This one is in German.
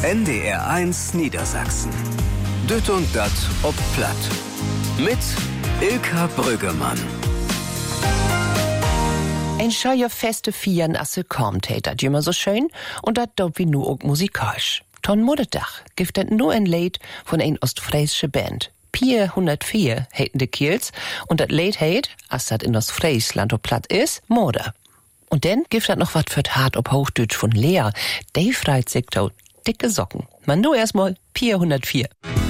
NDR1 Niedersachsen. Düt und dat ob Platt. Mit Ilka Brüggemann. Ein scheuer feste Vieren asse kommt, dat immer so schön und dat dob wie nu auch musikalisch. Ton Moddedach gibt et nur ein Lied von ein ostfriesische Band. Pier 104 heiten de Kiels und dat Lied heit, as dat in Ostfriesland ob Platt is, Moder. Und denn gibt dat noch wat für hart ob Hochdeutsch von Lea. Die freit sich dicke Socken. Man nur erstmal Pier 104.